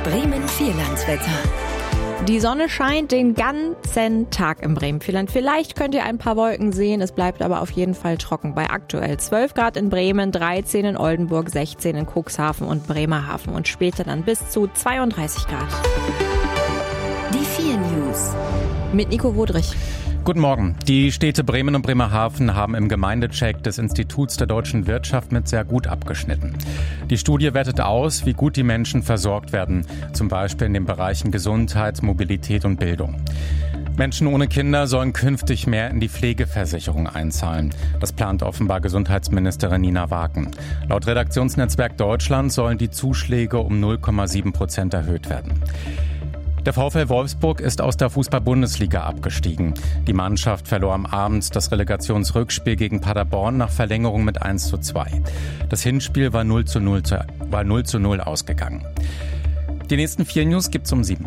Bremen-Vierlandswetter. Die Sonne scheint den ganzen Tag im Bremen-Vierland. Vielleicht könnt ihr ein paar Wolken sehen, es bleibt aber auf jeden Fall trocken. Bei aktuell 12 Grad in Bremen, 13 in Oldenburg, 16 in Cuxhaven und Bremerhaven und später dann bis zu 32 Grad. Die 4 News. Mit Nico Wodrich. Guten Morgen. Die Städte Bremen und Bremerhaven haben im Gemeindecheck des Instituts der deutschen Wirtschaft mit sehr gut abgeschnitten. Die Studie wertet aus, wie gut die Menschen versorgt werden, zum Beispiel in den Bereichen Gesundheit, Mobilität und Bildung. Menschen ohne Kinder sollen künftig mehr in die Pflegeversicherung einzahlen. Das plant offenbar Gesundheitsministerin Nina Waken. Laut Redaktionsnetzwerk Deutschland sollen die Zuschläge um 0,7% erhöht werden. Der VfL Wolfsburg ist aus der Fußball-Bundesliga abgestiegen. Die Mannschaft verlor am Abend das Relegationsrückspiel gegen Paderborn nach Verlängerung mit 1:2. Das Hinspiel war 0:0 ausgegangen. Die nächsten 4 News gibt's um 7.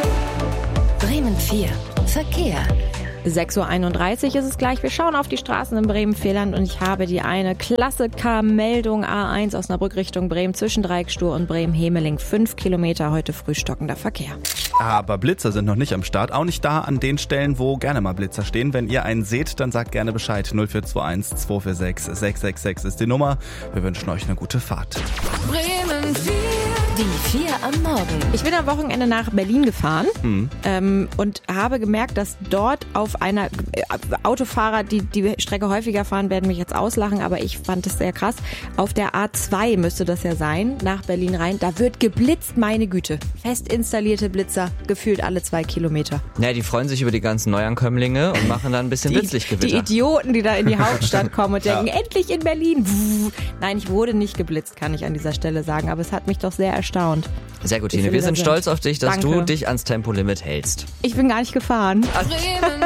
Bremen 4. Verkehr. 6:31 Uhr ist es gleich. Wir schauen auf die Straßen in Bremen-Vierland und ich habe die eine Klassiker-Meldung A1 Osnabrück Richtung Bremen zwischen Dreieckstur und Bremen-Hemeling. 5 Kilometer heute früh stockender Verkehr. Aber Blitzer sind noch nicht am Start, auch nicht da an den Stellen, wo gerne mal Blitzer stehen. Wenn ihr einen seht, dann sagt gerne Bescheid. 0421 246 666 ist die Nummer. Wir wünschen euch eine gute Fahrt. Bremen 4. Die 4 am Morgen. Ich bin am Wochenende nach Berlin gefahren und habe gemerkt, dass dort auf einer Autofahrer, die Strecke häufiger fahren, werden mich jetzt auslachen, aber ich fand es sehr krass. Auf der A2 müsste das ja sein, nach Berlin rein. Da wird geblitzt, meine Güte. Fest installierte Blitzer, gefühlt alle 2 Kilometer. Ja, die freuen sich über die ganzen Neuankömmlinge und machen dann ein bisschen Blitzlichtgewitter. Die Idioten, die da in die Hauptstadt kommen und denken, endlich in Berlin. Nein, ich wurde nicht geblitzt, kann ich an dieser Stelle sagen, aber es hat mich doch sehr erstaunt. Sehr gut, Tine. Wir sind stolz auf dich, dass Danke. Du dich ans Tempolimit hältst. Ich bin gar nicht gefahren.